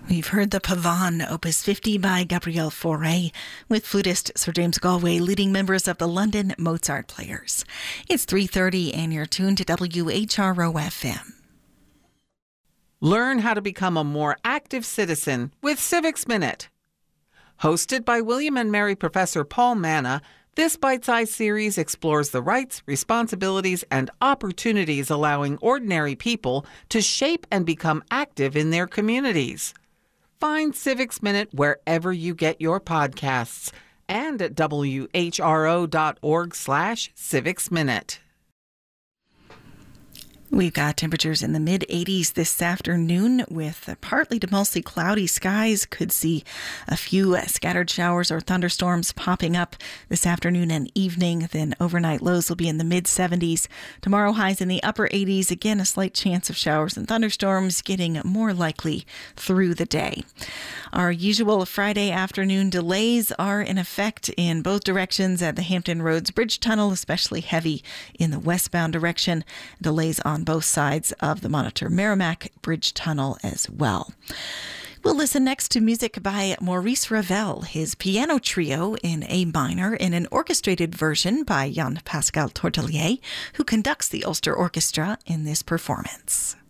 We've heard the Pavane, Opus 50 by Gabriel Fauré, with flutist Sir James Galway leading members of the London Mozart Players. It's 3:30 and you're tuned to WHRO FM. Learn how to become a more active citizen with Civics Minute. Hosted by William and Mary Professor Paul Manna, this bite-sized series explores the rights, responsibilities, and opportunities allowing ordinary people to shape and become active in their communities. Find Civics Minute wherever you get your podcasts and at whro.org/Civics Minute. We've got temperatures in the mid-80s this afternoon with partly to mostly cloudy skies. Could see a few scattered showers or thunderstorms popping up this afternoon and evening. Then overnight lows will be in the mid-70s. Tomorrow highs in the upper 80s. Again, a slight chance of showers and thunderstorms getting more likely through the day. Our usual Friday afternoon delays are in effect in both directions at the Hampton Roads Bridge Tunnel, especially heavy in the westbound direction. Delays on both sides of the Monitor Merrimack Bridge Tunnel as well. We'll listen next to music by Maurice Ravel, his piano trio in A minor, in an orchestrated version by Jan Pascal Tortelier, who conducts the Ulster Orchestra in this performance.